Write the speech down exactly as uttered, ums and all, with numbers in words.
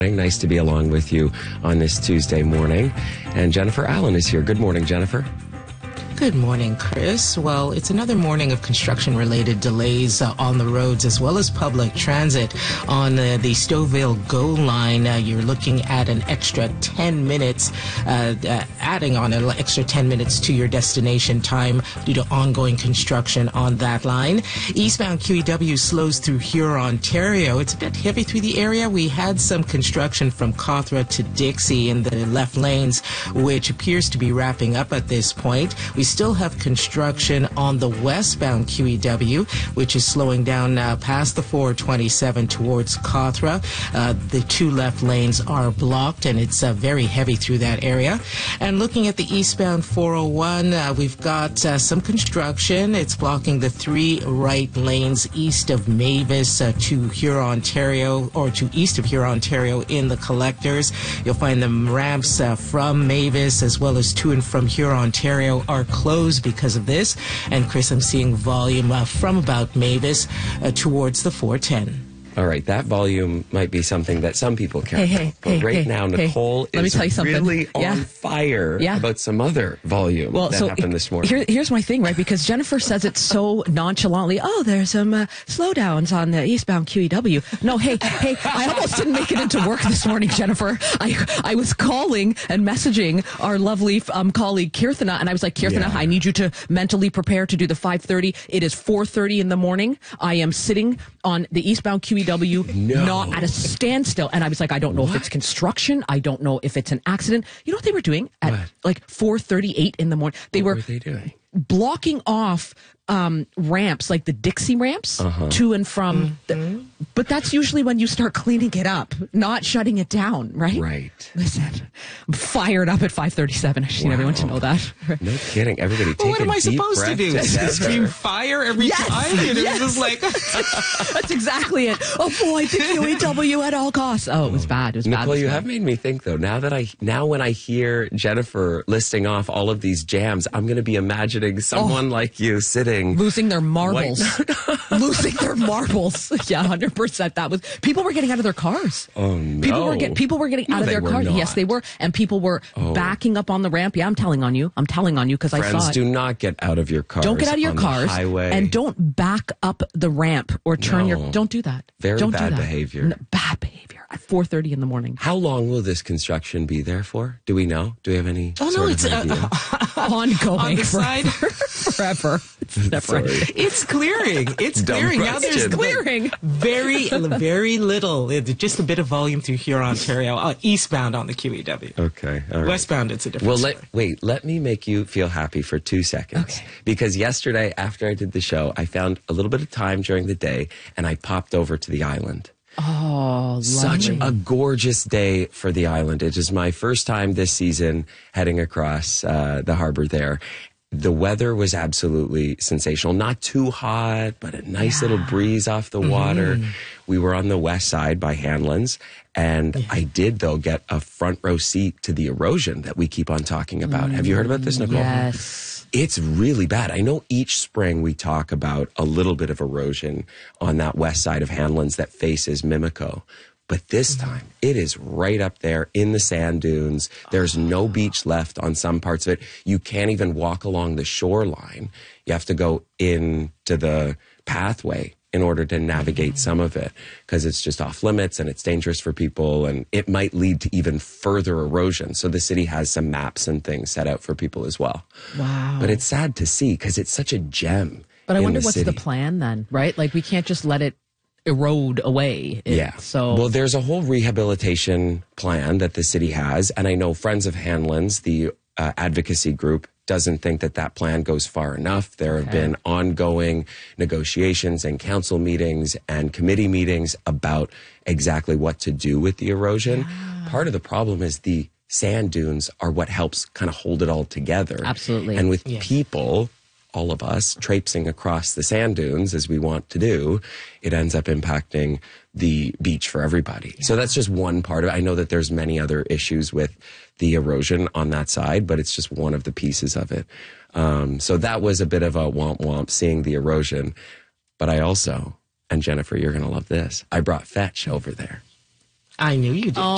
Nice to be along with you on this Tuesday morning. And Jennifer Allen is here. Good morning, Jennifer. Good morning, Chris. Well, it's another morning of construction-related delays uh, on the roads as well as public transit. On uh, the Stouffville GO line, uh, you're looking at an extra ten minutes, uh, uh, adding on an extra ten minutes to your destination time due to ongoing construction on that line. Eastbound Q E W slows through Huron, Ontario. It's a bit heavy through the area. We had some construction from Cawthra to Dixie in the left lanes, which appears to be wrapping up at this point. We still have construction on the westbound Q E W, which is slowing down now past the four twenty-seven towards Cawthra. Uh, the two left lanes are blocked, and it's uh, very heavy through that area. And looking at the eastbound four oh one, uh, we've got uh, some construction. It's blocking the three right lanes east of Mavis uh, to Huron, Ontario, or to east of Huron, Ontario in the collectors. You'll find the ramps uh, from Mavis as well as to and from Huron, Ontario are closed because of this. And Chris, I'm seeing volume uh, from about Mavis uh, towards the four ten. All right, that volume might be something that some people care hey, hey, about. But hey, right hey, now, hey. Nicole Let me is tell you something. really yeah. on fire yeah. about some other volume well, that so happened this morning. Here, here's my thing, right? Because Jennifer says it so nonchalantly. Oh, there's some uh, slowdowns on the eastbound Q E W. No, hey, hey, I almost didn't make it into work this morning, Jennifer. I I was calling and messaging our lovely um, colleague, Kirthana, and I was like, Kirthana, Yeah. I need you to mentally prepare to do the five thirty. It is four thirty in the morning. I am sitting on the eastbound Q E W, No. not at a standstill. And I was like, I don't know What? if it's construction. I don't know if it's an accident. You know what they were doing at What? like four thirty-eight in the morning? They what were, were they doing? blocking off um, ramps, like the Dixie ramps, Uh-huh. to and from. Mm-hmm. The, but that's usually when you start cleaning it up, not shutting it down, right? Right. Listen, I'm fired up at five thirty-seven. I just need everyone to know that. No kidding. Everybody take Well, what a am I deep supposed to breath do? together. Scream fire every Yes, time? And it yes. was just like... That's exactly it. Avoid the Q E W at all costs. Oh, it was bad. It was bad. Nicole, this you morning. have made me think, though. Now that I, now when I hear Jennifer listing off all of these jams, I'm going to be imagining someone like you sitting. Losing their marbles. Losing their marbles. Yeah, one hundred percent. That was, people were getting out of their cars. Oh, no. People were, get, people were getting No, out of they their were cars. not. Yes, they were. And people were Oh. backing up on the ramp. Yeah, I'm telling on you. I'm telling on you because I Friends, saw it. do not get out of your cars. Don't get out of your on the cars highway. and don't back up the ramp or turn No. your. Don't do that. Very don't bad do that. behavior. No, bad behavior at four thirty in the morning. How long will this construction be there for? Do we know? Do we have any Oh, no, sort it's... of idea? Uh, Ongoing on the for- side... forever. It's never Sorry. ending. It's clearing. It's Dumb clearing. Now there's question. Clearing. very, very little. It's just a bit of volume through Huron, Ontario. Uh, eastbound on the Q E W. Okay. All right. Westbound, it's a different Well, story. let, wait, let me make you feel happy for two seconds. Okay. Because yesterday, after I did the show, I found a little bit of time during the day and I popped over to the island. Oh, Such lovely. a gorgeous day for the island. It is my first time this season heading across uh, the harbor there. The weather was absolutely sensational. Not too hot, but a nice little breeze off the water. We were on the west side by Hanlan's. And I did, though, get a front row seat to the erosion that we keep on talking about. Have you heard about this, Nicole? Yes. It's really bad. I know each spring we talk about a little bit of erosion on that west side of Hanlan's that faces Mimico. But this time, it is right up there in the sand dunes. There's no beach left on some parts of it. You can't even walk along the shoreline. You have to go into the pathway in order to navigate some of it because it's just off limits and it's dangerous for people and it might lead to even further erosion. So the city has some maps and things set out for people as well. Wow. But it's sad to see because it's such a gem. But I in wonder the what's city. the plan then, right? Like we can't just let it erode away. It- Yeah. So well, there's a whole rehabilitation plan that the city has, and I know Friends of Hanlan's, the uh, advocacy group, doesn't think that that plan goes far enough. There have been ongoing negotiations and council meetings and committee meetings about exactly what to do with the erosion. Part of the problem is the sand dunes are what helps kind of hold it all together. Absolutely. And with Yeah. people, all of us, traipsing across the sand dunes as we want to do, it ends up impacting the beach for everybody. So that's just one part of it. I know that there's many other issues with the erosion on that side, but it's just one of the pieces of it. Um, so that was a bit of a womp womp seeing the erosion. But I also, and Jennifer, you're going to love this, I brought Fetch over there. I knew you did.